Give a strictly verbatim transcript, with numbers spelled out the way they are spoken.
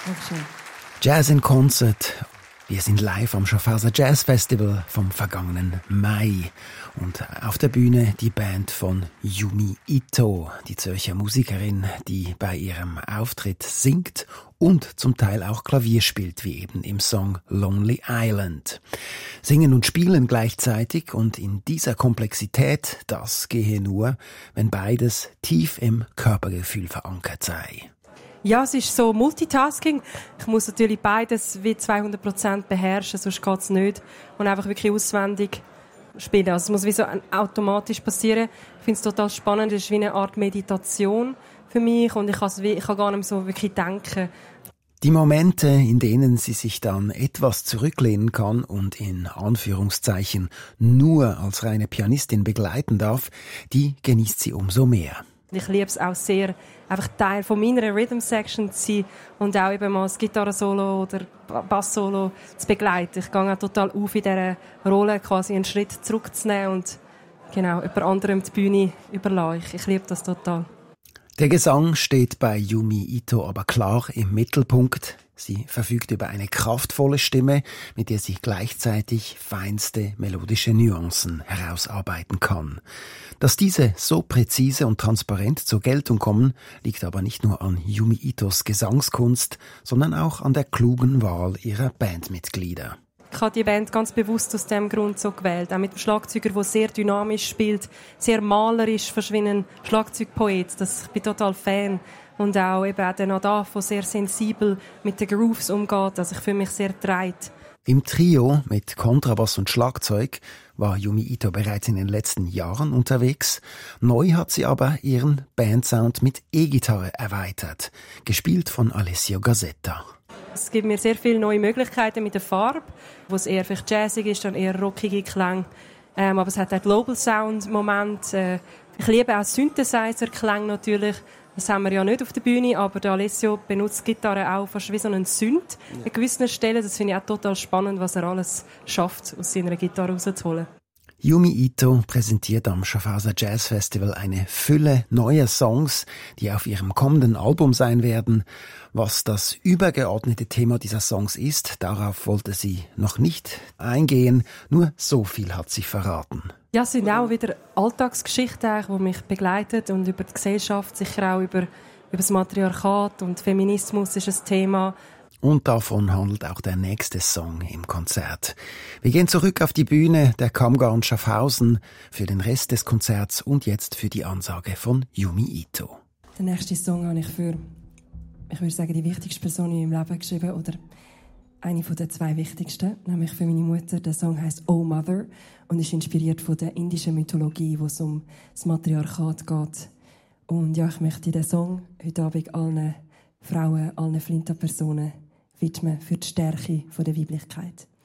Dankeschön. Jazz in Concert. Wir sind live am Schaffhauser Jazz Festival vom vergangenen Mai. Und auf der Bühne die Band von Yumi Ito, die Zürcher Musikerin, die bei ihrem Auftritt singt und zum Teil auch Klavier spielt, wie eben im Song Lonely Island. Singen und spielen gleichzeitig und in dieser Komplexität, das gehe nur, wenn beides tief im Körpergefühl verankert sei. Ja, es ist so Multitasking. Ich muss natürlich beides wie zweihundert Prozent beherrschen, sonst geht es nicht. Und einfach wirklich auswendig spielen. Also es muss wie so automatisch passieren. Ich finde es total spannend. Es ist wie eine Art Meditation für mich und ich kann, wie, ich kann gar nicht mehr so wirklich denken. Die Momente, in denen sie sich dann etwas zurücklehnen kann und in Anführungszeichen nur als reine Pianistin begleiten darf, die genießt sie umso mehr. Ich liebe es auch sehr, einfach Teil von meiner Rhythm-Section zu sein und auch eben mal das Gitarre-Solo oder Bass-Solo zu begleiten. Ich gehe auch total auf in dieser Rolle, quasi einen Schritt zurückzunehmen und genau, jemand anderem die Bühne überlassen. Ich, ich liebe das total. Der Gesang steht bei Yumi Ito aber klar im Mittelpunkt. Sie verfügt über eine kraftvolle Stimme, mit der sie gleichzeitig feinste melodische Nuancen herausarbeiten kann. Dass diese so präzise und transparent zur Geltung kommen, liegt aber nicht nur an Yumi Itos Gesangskunst, sondern auch an der klugen Wahl ihrer Bandmitglieder. Ich habe die Band ganz bewusst aus diesem Grund so gewählt. Auch mit dem Schlagzeuger, der sehr dynamisch spielt, sehr malerisch, fast wie ein Schlagzeugpoet. Das, ich bin total Fan. Und auch eben auch der Nadav, der sehr sensibel mit den Grooves umgeht. Also ich fühle mich sehr getragen. Im Trio mit Kontrabass und Schlagzeug war Yumi Ito bereits in den letzten Jahren unterwegs. Neu hat sie aber ihren Bandsound mit E-Gitarre erweitert, gespielt von Alessio Gazzetta. Es gibt mir sehr viele neue Möglichkeiten mit der Farbe, wo es eher vielleicht jazzig ist, dann eher rockige Klänge. Ähm, aber es hat auch Global Sound Moment. Äh, ich liebe auch Synthesizer-Klänge natürlich. Das haben wir ja nicht auf der Bühne, aber der Alessio benutzt Gitarre auch fast wie so einen Synth an gewissen Stellen. Das finde ich auch total spannend, was er alles schafft, aus seiner Gitarre rauszuholen. Yumi Ito präsentiert am Schaffhauser Jazz Festival eine Fülle neuer Songs, die auf ihrem kommenden Album sein werden. Was das übergeordnete Thema dieser Songs ist, darauf wollte sie noch nicht eingehen. Nur so viel hat sie verraten. Ja, es sind auch wieder Alltagsgeschichten, die mich begleiten und über die Gesellschaft, sicher auch über, über das Matriarchat und Feminismus ist ein Thema. Und davon handelt auch der nächste Song im Konzert. Wir gehen zurück auf die Bühne der Kammgarn Schaffhausen für den Rest des Konzerts und jetzt für die Ansage von Yumi Ito. Den nächsten Song habe ich für, ich würde sagen, die wichtigste Person in meinem Leben geschrieben oder eine von den zwei wichtigsten, nämlich für meine Mutter. Der Song heisst Oh Mother und ist inspiriert von der indischen Mythologie, wo es um das Matriarchat geht. Und ja, ich möchte den Song heute Abend allen Frauen, allen Flinta-Personen widmen für die Stärke der Weiblichkeit.